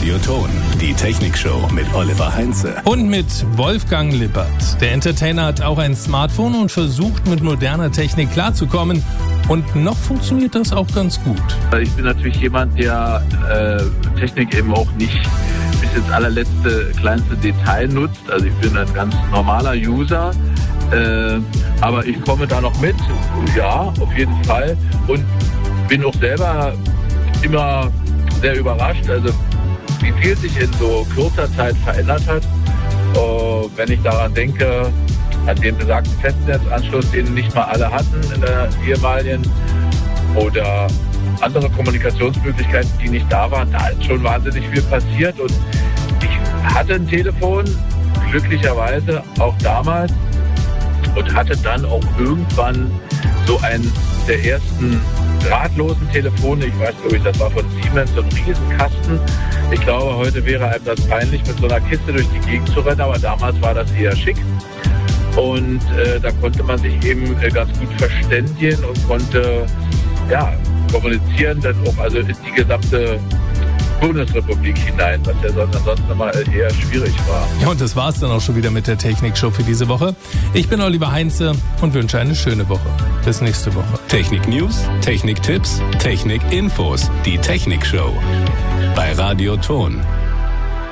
Radioton, die Technikshow mit Oliver Heinze. Und mit Wolfgang Lippert. Der Entertainer hat auch ein Smartphone und versucht mit moderner Technik klarzukommen. Und noch funktioniert das auch ganz gut. Ich bin natürlich jemand, der Technik eben auch nicht bis ins allerletzte kleinste Detail nutzt. Also ich bin ein ganz normaler User. Aber ich komme da noch mit, ja, auf jeden Fall. Und bin auch selber immer sehr überrascht, also wie viel sich in so kurzer Zeit verändert hat. Wenn ich daran denke, an den besagten Festnetzanschluss, den nicht mal alle hatten in der ehemaligen, oder andere Kommunikationsmöglichkeiten, die nicht da waren, da ist schon wahnsinnig viel passiert. Und ich hatte ein Telefon, glücklicherweise auch damals, und hatte dann auch irgendwann so einen der ersten drahtlosen Telefone. Ich weiß, glaube ich, das war von Siemens, so ein Riesenkasten. Ich glaube, heute wäre einem das peinlich, mit so einer Kiste durch die Gegend zu rennen, aber damals war das eher schick. Und da konnte man sich eben ganz gut verständigen und konnte kommunizieren, dann auch also in die gesamte Bundesrepublik hinein, was ja ansonsten immer eher schwierig war. Ja, und das war's dann auch schon wieder mit der Technikshow für diese Woche. Ich bin Oliver Heinze und wünsche eine schöne Woche. Bis nächste Woche. Technik-News, Technik-Tipps, Technik-Infos, die Technikshow bei Radioton.